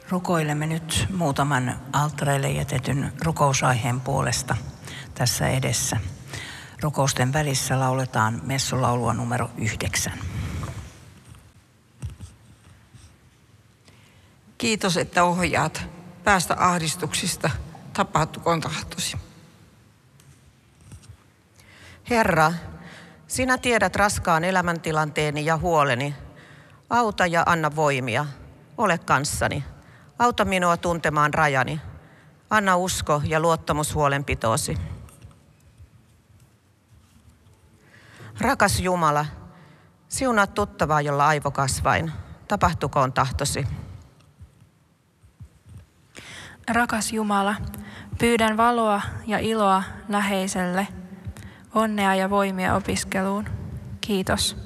Rukoilemme nyt muutaman alttareille jätetyn rukousaiheen puolesta tässä edessä. Rukousten välissä lauletaan messulaulua numero 9. Kiitos, että ohjaat päästä ahdistuksista, tapahtukoon tahtosi. Herra, sinä tiedät raskaan elämäntilanteeni ja huoleni. Auta ja anna voimia. Ole kanssani. Auta minua tuntemaan rajani. Anna usko ja luottamus huolenpitoosi. Rakas Jumala, siunaa tuttavaa, jolla aivokasvain. Tapahtukoon tahtosi. Rakas Jumala, pyydän valoa ja iloa läheiselle, onnea ja voimia opiskeluun. Kiitos.